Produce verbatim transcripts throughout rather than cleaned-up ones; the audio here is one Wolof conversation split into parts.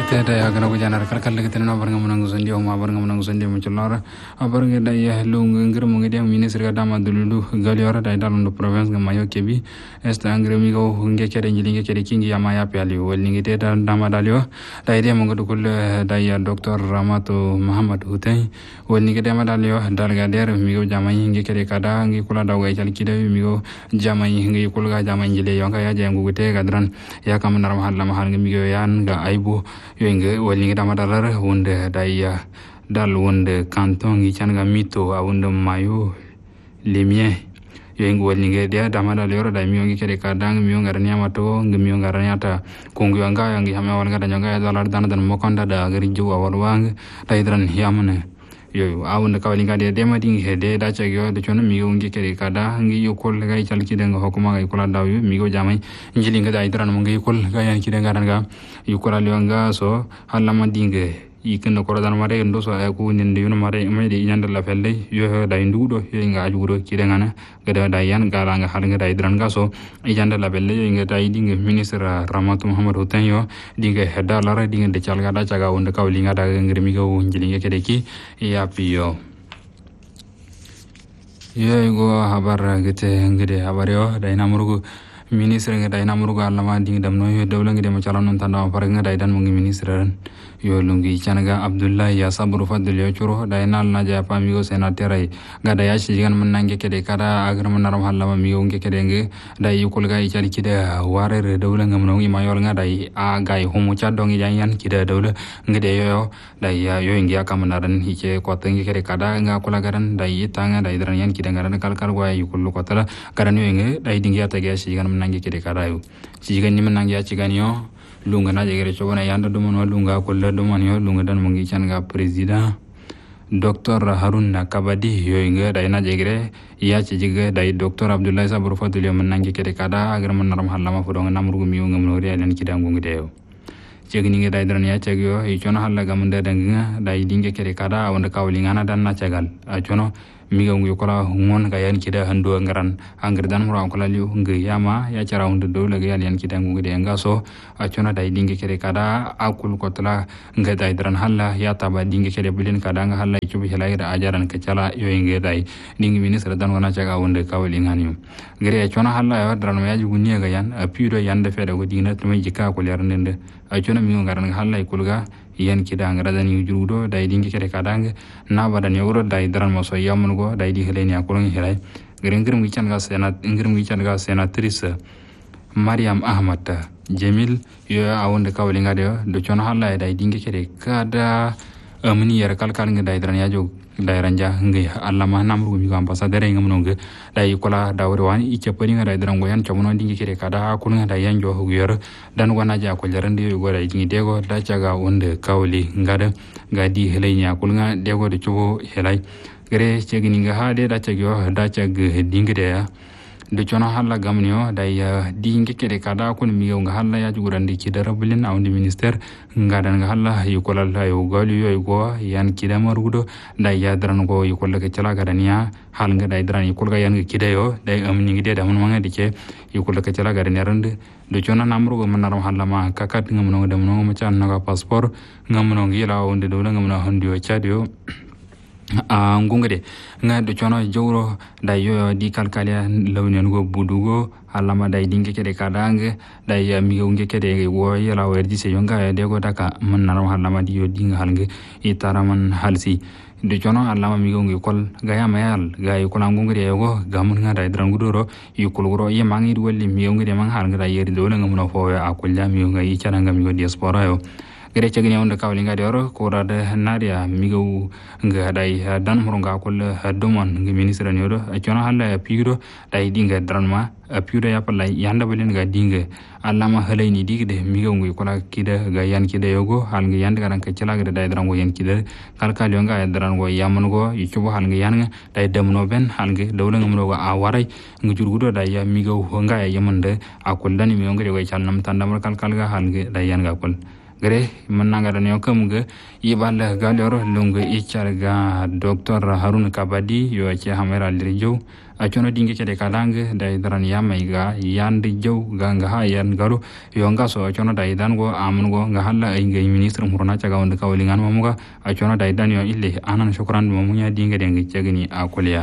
Teta ya kana kujana kalkal lagi tena barang menang gusundi oma barang menang gusundi menculora barang da ya lung ngir mo ngede minister ga dama dulu gali ora da dalu province ga mayo kebi esta angre mi go nge kere ngilinge kere kingi ya maya pali wal ngi teta dama dalio da ide mo gudu kul da ya doctor Ramato Muhammad Hussein wal ngi dama dalio dal ga der mi go jama ngi kere kada ngi kula da way jal kide mi go jama ngi kul ga jama ngile yo ga ya jangu gute ga dran ya kam nar mahal mahal ngi mi go yan ga aibu yenge wali dama dalar wonde daya dal wonde canton gi changa mito a wonde mayo lemie yenge wali nge dia dama dal yoro da miyo ngi kere kadang miyo ngar nyama to ngi miyo ngar nyata kongu anga yangi hame wal ngada nyanga dalar dan dan mokonda da gari jo awal wang dai dran yamne yo awon ka wali ngade de ma ding hede da chagyo de chono miyo ngi kere kada ngi yokol ga chal ki denga hokuma ga kula daw yu miyo jamai njili nga da idran mo ngi yokol ga yan ki denga ga yukora liwanga so halama dinge ikin ko dan mare ndo so ay ko ninde yuno mare me de yanda la felle yo da ndudo yo nga ajuro ki denga na ga da yan ga la nga hal nga da idran ga so yanda la belle yo nga da dinge ministre Ramato Muhammad Hussein yo dinge heda la ra dinge de chal ga da chaga wonde kawli nga da ngir mi go njili nga kede ki ya piyo yo go habar gete ngede habar yo da ina murgo ministre nga da ina murgo alama dinge dam no yo dawla ngede ma chalan non tanda par nga da dan mo ngi ministre yo lungi chanaga Abdullah ya sabru fadl yo churo da ina na ja pa mi go senateur ay ga da ya shi gan man nange kede kada agar man naram halama mi go nge kede nge da yi kul ga yi chali kide ware re dawla ngam no ngi mayor nga da a ga yi homo cha dongi yan yan kide dawla ngede yo da ya yo ngi aka man naran hike ko tangi kede kada nga kula garan da yi tanga da idran yan kide ngaran kal kal go yi kul ko tala garan yo nge da dingi ata ga shi gan man nange kede kada yo shi gan ni man nange ya ci gan yo lunga na jegere chobana yanda dumon wa lunga kulla dumon yo lunga dan mongi changa president Doctor Harun Kabadi yo inga da ina jegere ya ci jiga da Doctor Abdullah Sabur Fadil yo menangi kede kada agar menaram halama fodong namrugo mi ngam no ri alen kidango ngide yo jegni ngi da dran ya chagyo e chono halla gamunda danga da dinge kede kada wonda kawli ngana dan na chagal a chono miga ngi kola ngon ga yan kida hando ngaran angir dan mura kola liu ngi yama ya cara undu do lagi yan kida ngi de nga so a chona dai dinge kere kada akul kotla ngi dai dran halla ya taba dinge kere bilin kada nga halla chubi helai da ajaran ke chala yo ngi dai dinge minister dan wana chaga unde kawli ngani ngere ya chona halla ya dran ma ya jugunya ga yan a pido yan da feda go dina tumi jika ko ler nende a chona mi ngaran halla kulga yan kida ngara dan yujudo dai dinge kere kada nga na badan yoro dai dran mo so yamun go dai di heleni akulong helai ngirngir mi chan ga senat ngir mi chan ga senatrice Mariam Ahmad Jamil yo awon de kawli ngade do chon halla dai dinge kede kada amni yar kalkal ngi dai dran ya jog dai ranja ngi allama namru mi gam ambassadeur ngam no ngi dai kola dawre wani icce pani ngi dai dran go yan chamono dinge kede kada akul ngi dai yan jo yer dan wana ja ko jarande yo go dai dinge dego da chaga onde kawli ngada gadi heleni akul nga dego de chubo helai gere chegini nga hade da chegyo da cheg dingde ya de chona halla gamnio da ya dinge kede kada kun mi nga halla ya jugurandi ki darabulin awndi minister ngada nga halla yukolal ayo gali yo go yan kida marudo da ya dran go yukol ke chala gadania hal nga da dran yukol ga yan kida yo da amni ngi de da mun manga dike yukol ke chala gadania rande de chona namru go manaram halla ma kakat ngam no da mun ma chan naga passport ngam no ngi la wonde do ngam no handio chadio a ngungade nga do chono jowro da yo di kalkalia lawnen go budugo alama dai dinge kede kadange dai ya mi nge kede wo yela werdi se yonga de go daka man naram halama di yo dinga halnge itaraman halsi do chono alama mi ngi kol gaya mayal gay ko ngungade yo gamun nga dai dran gudoro yukul goro ye mangi wolli mi ngi de man halnga dai yeri do nga muno fo ya akulja mi ngi chananga mi go diaspora yo gere chagini on de kawli ngade oro ko rada naria migo nga dai dan muronga kol domon ngi ministre ni odo chona halla piro dai dinga dranma piro ya pala yanda belen ga dinga allama halaini digde migo ngi kola kida ga yan kida yogo hal ngi yanda garan ka chala ga dai drango yan kida kal kal yonga drango yamun go yuchubo hal ngi yan dai demno ben hal ngi dawla ngamno go a warai ngi jurgudo dai ya migo honga ya yamande akol dani mi ngi go chalnam tandam kal kal ga hal ngi dai yan ga kol gere mananga dan yo kamuga ibal galoro lungu icharga Doctor Harun Kabadi yo che hamera lirjo achono dinge kede kadang dai daran yamai ga yan de jaw ga nga ha yan garu yo nga so achono dai dan go amun go nga halla ay ngai minister murona caga wonde kawlingan mamuga achono dai dan yo ille anan shukran mamunya dinge de ngi cegni akolya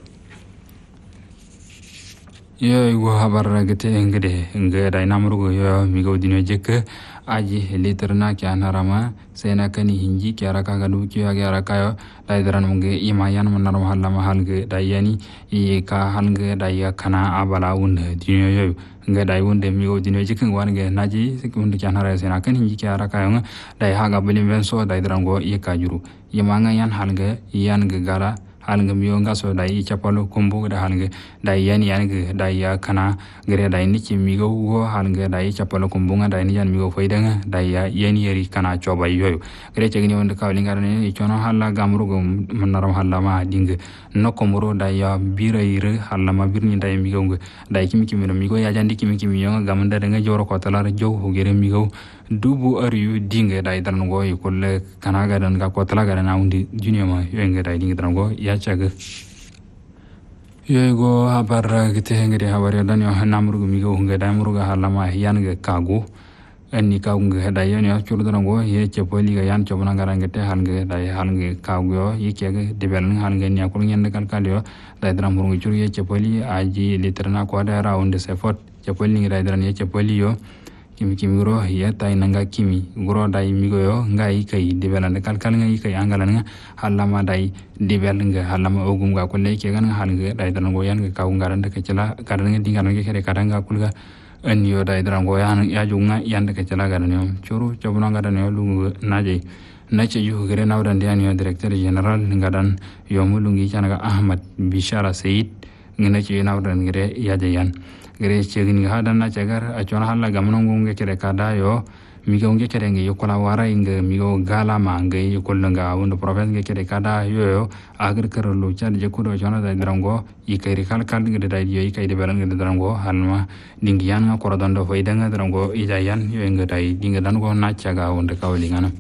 yo go habar gete ngede nge dai namrugo yo mi go dino jek aji literna kya narama sena kani hinji kya raka ga du kya ga raka yo dai daran munge imayan manar mahalla mahal ge dai yani i ka halge dai kana abala wunde dino yo nge dai wunde mi go dino jek ngwan ge naji sekunde kya nara sena kani hinji kya raka yo dai haga belim benso dai daran go i ka juru imanga yan halge yan ge gara halnga miyo nga so dai chapalo kumbu da halnga dai yani yani dai ya kana gere dai ni ki migo go halnga dai chapalo kumbu nga dai ni yan migo faidanga dai ya yani yari kana choba yoyo gere chegni wonde kawlinga ne chono halla gamru go manaram halla ma dinga nokomuro dai ya bira ire halla ma birni dai migo go dai kimi kimi migo ya jandi kimi kimi yo gamanda nga joro ko talar jow gere migo dubu ariyu dinga dai dan go ikolle kana ga dan ga ko tala ga na undi junior ma yo nga dai dinga dan go ya chaga yo go habar gite ngede habar dan yo namrugo migo nga dai muruga halama yan ga kago enni kago nga dai yo churu dan go ye chepoli ga yan chobna ga ngete hal nga dai hal nga kago yo yike ga debel hal nga nya ko ngende kal kal yo dai dan murugo churu ye chepoli aji literna ko da round se fot chepoli nga dai dan ye chepoli yo kimi kimi guro ya tai nanga kimi guro dai migo yo ngai kai debelande kal kal ngai kai angalan nga halama dai debel nga halama ogum ga ko leke gan hal nga dai dan go yan ga ka ngarande ke cela kadan nga dingan nga kere kadanga kulga en yo dai dan go yan ya junga yan ke cela gadan yo churu chobna gadan yo lu naje nace yu gere nawdan dian yo director general ngadan yo mulungi chanaga ahmad bishara said ngene nawdan gere ya jayan gere chegni hadan na chagar achona halla gamnongo nge kere kada yo migo nge kere nge yokola wara inge migo gala mange yokolanga wondo province nge kere kada yo yo agar kero lu chad je kudo chona da drango ikairi kal kal nge da yo ikai de belan nge drango halma dingian nga korodondo faida nga drango ijayan yo nge dai dinga dan go na chaga wondo kawlingana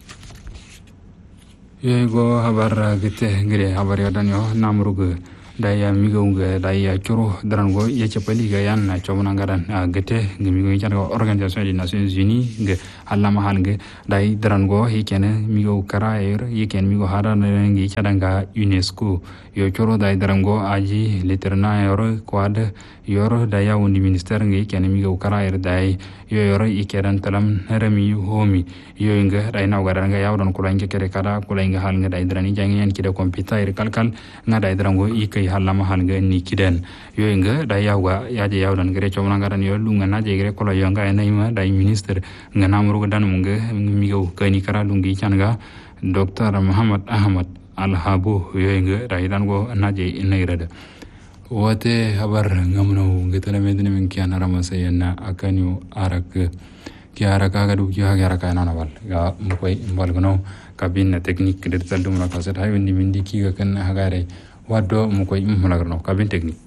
yo go habar gite ngere habar yadan yo namrugo daya migo nga daya churu drango ye chapali ga yan na chomna ngaran gete ngi migo chargo organisation des nations unies nge allama hal nge dai drango hikene migo karaer yiken migo haran ngi chadanga UNESCO yo churu dai drango aji literna yor quad yor daya undi minister ngi kene migo karaer dai yo yor ikeran talam harami homi yo nga dai na garan nga yawdon kulange kere kada kulange hal nge dai drani jangi yan kide computer kalkal nga dai drango ikai halama halga ni kiden yo nga da yawa yaje yawdan gere chomna ngaran yo lunga naje gere kolo yonga enayma dai minister nga namrugo dan munga migo kani kara lungi changa Doctor Muhammad Ahmad Alhabu yo nga dai dan go naje inairada wote habar ngamno ngetana medine min kiana ramasayna akanyo arak kiara kaga du kiara kiara kana nawal ga mkoy mbalgono kabine technique de taldum la kaset hayni mindi kiga kan hagare waddo mo koy mulagarno kabin technique